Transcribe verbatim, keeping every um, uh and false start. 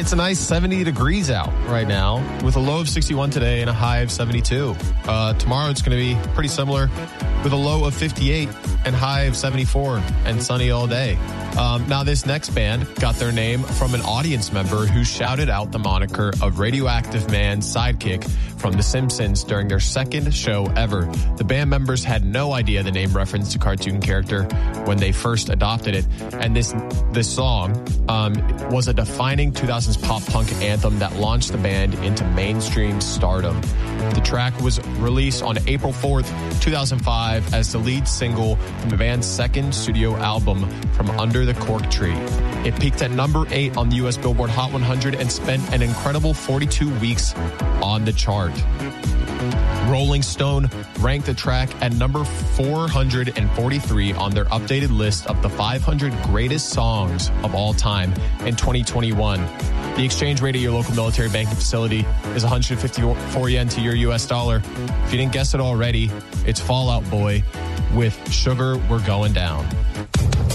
It's a nice seventy degrees out right now with a low of sixty-one today and a high of seventy-two. Uh, tomorrow it's going to be pretty similar with a low of fifty-eight and high of seventy-four and sunny all day. Um, now, this next band got their name from an audience member who shouted out the moniker of Radioactive Man's sidekick from The Simpsons during their second show ever. The band members had no idea the name referenced a cartoon character when they first adopted it. And this this song um, was a defining two thousands pop punk anthem that launched the band into mainstream stardom. The track was released on April fourth, two thousand five as the lead single from the band's second studio album, From Under the Cork Tree. It peaked at number eight on the U S Billboard Hot one hundred and spent an incredible forty-two weeks on the chart. Rolling Stone ranked the track at number four hundred forty-three on their updated list of the five hundred greatest songs of all time in twenty twenty-one. The exchange rate at your local military banking facility is one hundred fifty-four yen to your U S dollar. If you didn't guess it already, it's Fall Out Boy with Sugar We're Going Down.